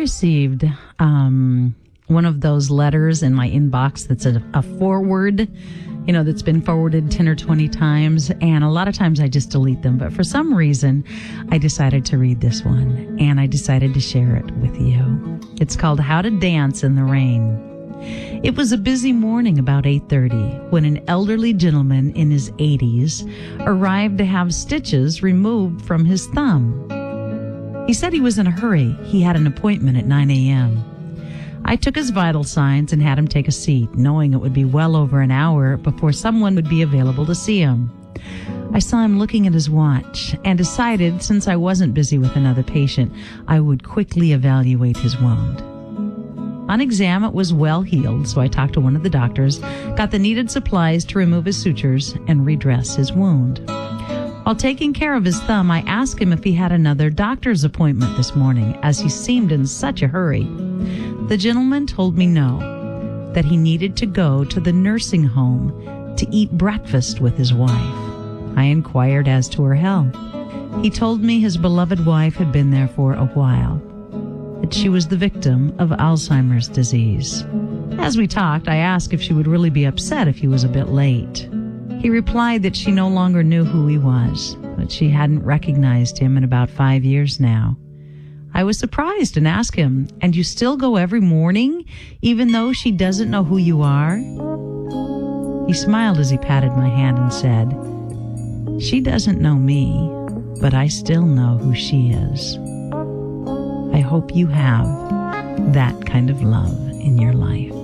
received one of those letters in my inbox that's a forward, that's been forwarded 10 or 20 times. And a lot of times I just delete them. But for some reason, I decided to read this one, and I decided to share it with you. It's called How to Dance in the Rain. It was a busy morning about 8:30 when an elderly gentleman in his 80s arrived to have stitches removed from his thumb. He said he was in a hurry. He had an appointment at 9 a.m. I took his vital signs and had him take a seat, knowing it would be well over an hour before someone would be available to see him. I saw him looking at his watch and decided, since I wasn't busy with another patient, I would quickly evaluate his wound. On exam, it was well healed, so I talked to one of the doctors, got the needed supplies to remove his sutures and redress his wound. While taking care of his thumb, I asked him if he had another doctor's appointment this morning, as he seemed in such a hurry. The gentleman told me no, that he needed to go to the nursing home to eat breakfast with his wife. I inquired as to her health. He told me his beloved wife had been there for a while, that she was the victim of Alzheimer's disease. As we talked, I asked if she would really be upset if he was a bit late. He replied that she no longer knew who he was, but she hadn't recognized him in about 5 years now. I was surprised and asked him, "And you still go every morning, even though she doesn't know who you are?" He smiled as he patted my hand and said, "She doesn't know me, but I still know who she is." I hope you have that kind of love in your life.